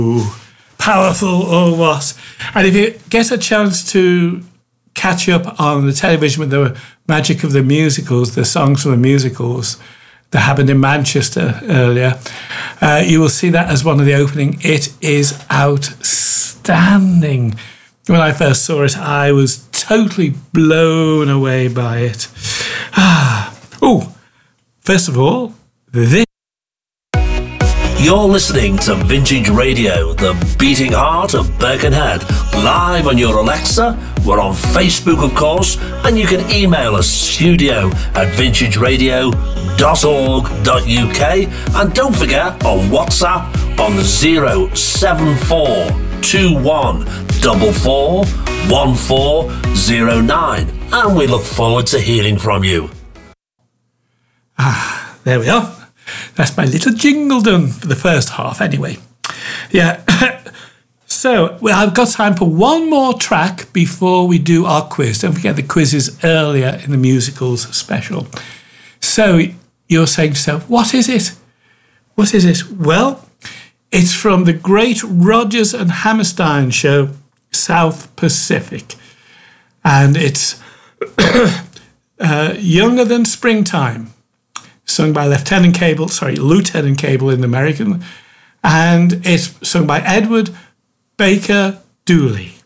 Powerful or what? And if you get a chance to catch up on the television with the magic of the musicals, the songs from the musicals that happened in Manchester earlier, you will see that as one of the opening. It is outstanding. When I first saw it, I was totally blown away by it. First of all, this. You're listening to Vintage Radio, the beating heart of Birkenhead, live on your Alexa. We're on Facebook, of course, and you can email us studio@vintageradio.org.uk, and don't forget on WhatsApp on 074441409, and we look forward to hearing from you. There we are. That's my little jingle done for the first half anyway. Yeah. So I've got time for one more track before we do our quiz. Don't forget the quiz is earlier in the musicals special. So you're saying to yourself, what is it? What is it? Well, it's from the great Rodgers and Hammerstein show, South Pacific. And it's Younger Than Springtime, sung by Lieutenant Cable in the American, and it's sung by Edward Baker Dooley.